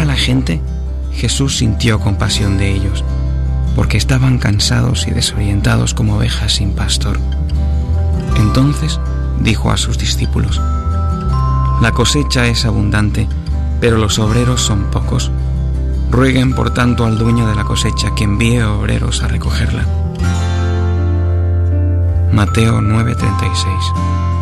la gente, Jesús sintió compasión de ellos, porque estaban cansados y desorientados como ovejas sin pastor. Entonces dijo a sus discípulos: La cosecha es abundante, pero los obreros son pocos. Rueguen por tanto al dueño de la cosecha que envíe obreros a recogerla. Mateo 9:36.